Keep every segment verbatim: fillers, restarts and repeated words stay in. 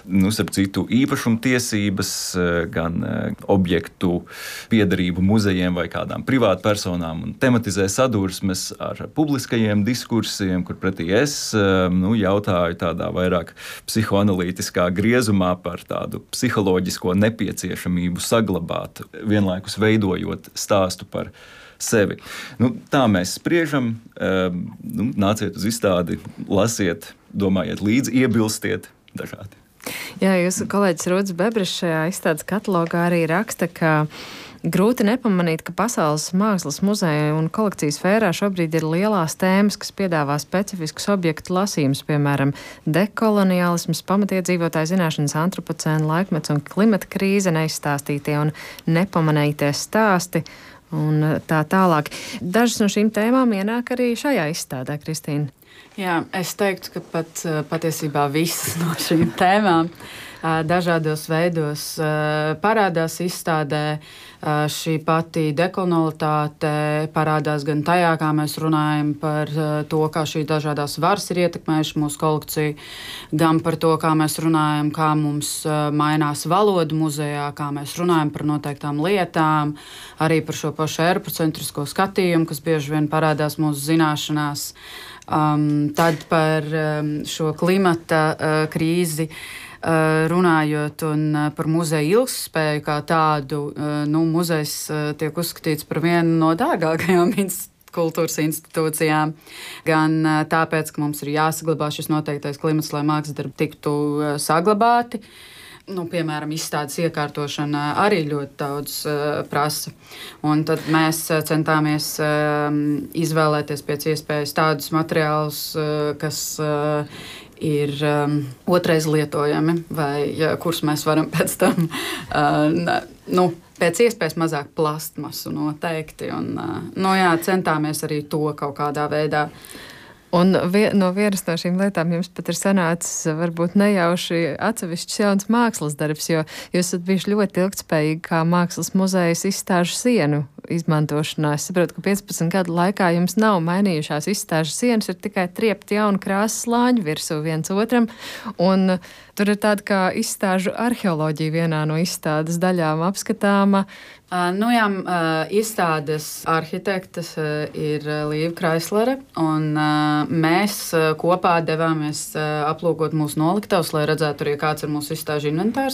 nu, starp citu, īpašumtiesības, gan objektu piederību muzejiem vai kādām privātpersonām un tematizē sadursmes ar publiskajiem diskursiem, kur pretī es nu, jautāju tādā vairāk psihoanalītiskā griezumā par tādu psiholoģisko nepieciešamību saglabāt, vienlaikus veidojot stāstu par sevi. Nu, tā mēs spriežam, nu, nāciet uz izstādi, lasiet, domājiet līdzi, iebilstiet dažādi. Jā, jūsu kolēģis Rudz Bebris šajā izstādes katalogā arī raksta, ka grūti nepamanīt, ka pasaules mākslas muzeja un kolekcijas sfērā šobrīd ir lielās tēmas, kas piedāvā specifiskus objektu lasījumus, piemēram, dekoloniālisms, pamatiedzīvotāju zināšanas, antropocēna laikmets un klimata krīze, neizstāstītie un nepamanītie stāsti un tā tālāk. Dažas no šīm tēmām ienāk arī šajā izstādē, Kristīna. Jā, es teiktu, ka pat patiesībā visas no šīm tēmām dažādos veidos parādās izstādē. Šī pati dekolonialitāte parādās gan tajā, kā mēs runājam par to, kā šī dažādās varas ir ietekmējuši mūsu kolekciju, gan par to, kā mēs runājam, kā mums mainās valoda muzejā, kā mēs runājam par noteiktām lietām, arī par šo pašu eirocentrisko skatījumu, kas bieži vien parādās mūsu zināšanās. Um, tad par um, šo klimata uh, krīzi uh, runājot un uh, par muzeja ilgspēju kā tādu, uh, nu, muzejs uh, tiek uzskatīts par vienu no dārgākajām institūcijām, kultūras institūcijām, gan uh, tāpēc, ka mums ir jāsaglabā šis noteiktais klimats, lai mākslas darbi tiktu uh, saglabāti. Nu, piemēram, izstādes iekārtošana arī ļoti daudz uh, prasa. Un tad mēs uh, centāmies uh, izvēlēties pēc iespējas tādus materiālus, uh, kas uh, ir um, otrais lietojami, vai ja, kurus mēs varam pēc tam, uh, nu, pēc iespējas mazāk plastmasu noteikti. Un, uh, nu, jā, centāmies arī to kaut kādā veidā. Un vie, no vienas no šīm lietām jums pat ir sanācis varbūt nejauši atsevišķs jauns mākslas darbs, jo jūs esat bijuši ļoti ilgtspējīgi kā mākslas muzejas izstāžu sienu izmantošanā. Es saprotu, ka piecpadsmit gadu laikā jums nav mainījušās izstāžu sienas, ir tikai triepti jauni krāsas slāņi virsū viens otram, un tur ir tāda kā izstāžu arheoloģija vienā no izstādes daļām apskatāma. Uh, nu jā, uh, izstādes arhitektas uh, ir Līva Kraislere, un uh, mēs uh, kopā devāmies uh, aplūkot mūsu noliktavas, lai redzētu arī, kāds ir mūsu izstāžu inventārs.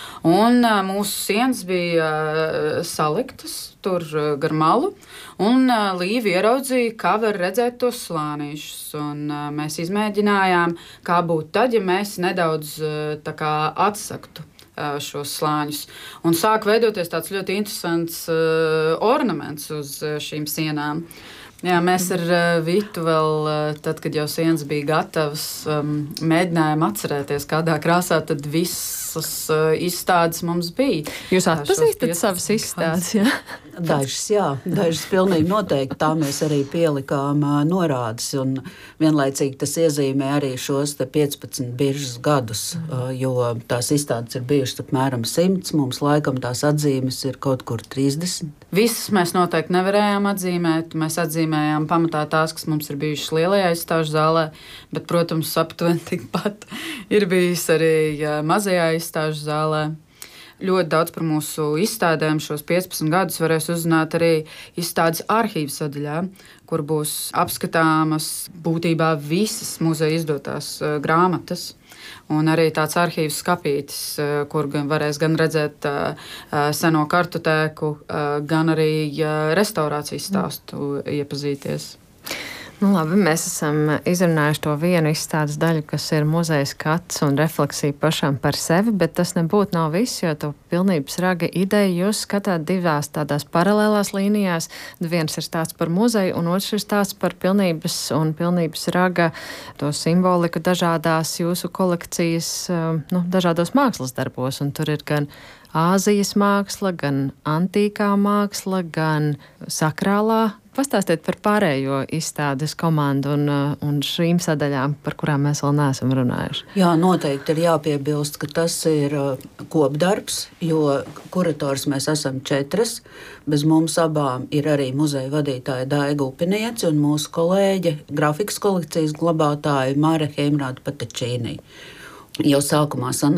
Un uh, mūsu sienas bija uh, saliktas tur uh, gar malu, un uh, Līva ieraudzīja, kā var redzēt tos slānīšus. Un, uh, mēs izmēģinājām, kā būtu tad, ja mēs nedaudz uh, tā kā atsaktu šos slāņus. Un sāk veidoties tāds ļoti interesants uh, ornaments uz uh, šīm sienām. Jā, mēs ar uh, Vitu vēl, uh, tad, kad jau sienas bija gatavas, um, mēģinājām atcerēties, kādā krāsā tad visas uh, izstādes mums bija. Jūs atpazīstat savas izstādes, jā? Dažas, jā. Dažas pilnīgi noteikti. Tā mēs arī pielikām uh, norādes, un vienlaicīgi tas iezīmē arī šos te piecpadsmit biržas gadus, uh, jo tās izstādes ir bijušas apmēram simts, mums laikam tās atzīmes ir kaut kur trīsdesmit. Visas mēs noteikti nevarējām atzīmēt. Mēs atzīmējām pamatā tās, kas mums ir bijušas lielajā izstāžu zālē, bet, protams, aptuveni tikpat ir bijis arī mazajā izstāžu zālē. Ļoti daudz par mūsu izstādēm šos piecpadsmit gadus varēs uzzināt arī izstādes arhīvu sadaļā, kur būs apskatāmas būtībā visas muzeja izdotās uh, grāmatas. Un arī tāds arhīvs skapītis, uh, kur gan varēs gan redzēt uh, seno kartotēku, uh, gan arī uh, restaurācijas stāstu iepazīties. Nu, labi, mēs esam izrunājuši to vienu izstādes daļu, kas ir muzeja skats un refleksija pašam par sevi, bet tas nebūtu nav viss, jo to pilnības raga ideju jūs skatāt divās tādās paralēlās līnijās. Viens ir stāsts par muzeju, un otrs ir stāsts par pilnības un pilnības raga to simboliku dažādās jūsu kolekcijas, nu, dažādos mākslas darbos, un tur ir gan Āzijas māksla, gan antīkā māksla, gan sakrālā. Pastāstiet par pārējo izstādes komandu un, un šīm sadaļām, par kurām mēs vēl neesam runājuši. Jā, noteikti ir jāpiebilst, ka tas ir kopdarbs, jo kurators mēs esam četras. Bez mums abām ir arī muzeja vadītāja Daiga Upiniece un mūsu kolēģe, grafikas kolekcijas glabātāja Māra Heimrāda Patečīnī. Jau sākumā sanāca